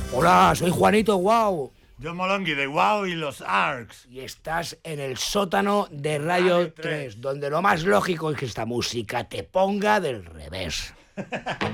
Hola, soy Juanito Guau. Yo Molongi de Wow y los Arcs. Y estás en el sótano de Radio 3, donde lo más lógico es que esta música te ponga del revés.